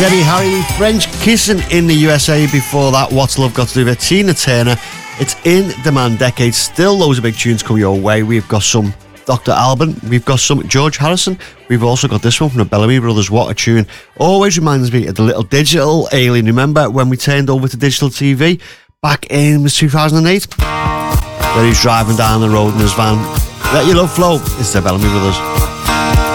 Debbie Harry, French Kissing in the USA. Before that, What's Love Got to Do with it? Tina Turner. It's in demand decade. Still loads of big tunes come your way. We've got some Dr. Alban. We've got some George Harrison. We've also got this one from the Bellamy Brothers. What a tune. Always reminds me of the little digital alien. Remember when we turned over to digital TV back in 2008? Where he's driving down the road in his van. Let your love flow. It's the Bellamy Brothers.